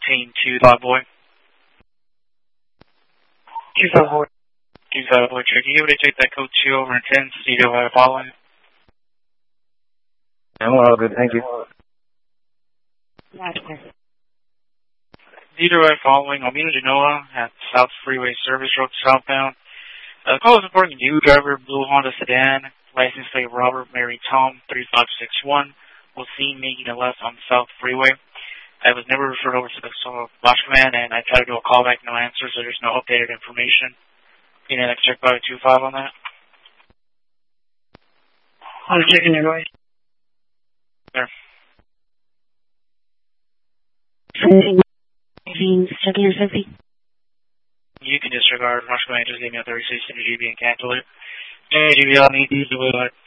2 Dot Boy. 2 Dot Boy. 2 Dot Boy, check. You able to take that code 2 over and 10 Zero following? I'm all good, thank you. Zero following Almina Genoa at South Freeway Service Road southbound. The call is reporting you, driver, blue Honda sedan, license plate Robert Mary Tom 3561, was seen making a left on South Freeway. I was never referred over to the watch command, and I tried to do a callback, no answer, so there's no updated information. You need to check by 25 on that? I'm checking it right. There. Checking your safety. You can disregard watch command, just give me a 36 GB and cancel it. Hey, GB, I'll need these to